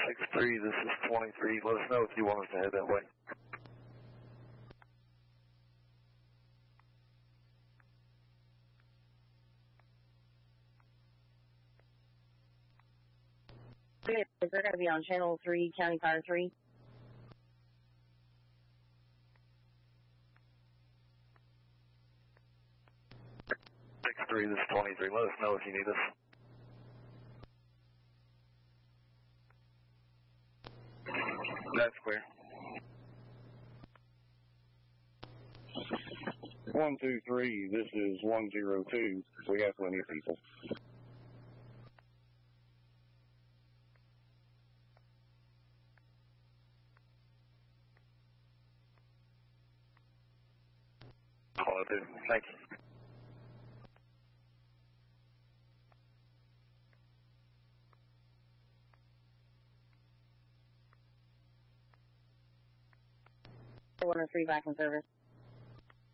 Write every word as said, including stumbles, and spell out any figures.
six three, this is twenty-three. Let us know if you want us to head that way. Is there going to be on channel three, County Fire three? six three, this is twenty-three. Let us know if you need us. That's clear. one two three, this is one zero two. We have plenty of people. Will do. Thank you. one oh three back in service.